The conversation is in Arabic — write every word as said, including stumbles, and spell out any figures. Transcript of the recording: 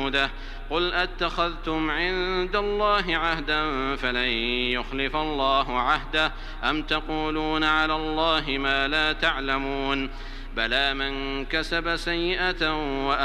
قل أتخذتم عند الله عهدا فلن يخلف الله عهده أم تقولون على الله ما لا تعلمون بلى من كسب سيئة